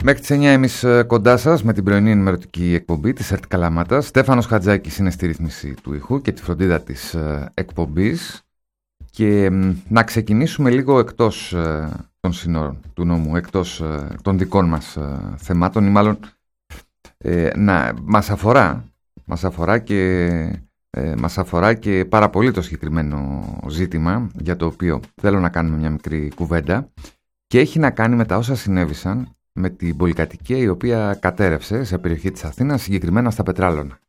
Μέχρι τις 9 εμείς κοντά σας με την πρωινή ενημερωτική εκπομπή της ΕΡΤ Καλαμάτας. Στέφανος Χατζάκης είναι στη ρύθμιση του ήχου και τη φροντίδα της εκπομπής. Και να ξεκινήσουμε λίγο εκτός των συνόρων του νόμου, εκτός των δικών μας θεμάτων, ή μάλλον μας αφορά και πάρα πολύ το συγκεκριμένο ζήτημα, για το οποίο θέλω να κάνουμε μια μικρή κουβέντα, και έχει να κάνει με τα όσα συνέβησαν με την πολυκατοικία η οποία κατέρευσε σε περιοχή της Αθήνας, συγκεκριμένα στα Πετράλωνα.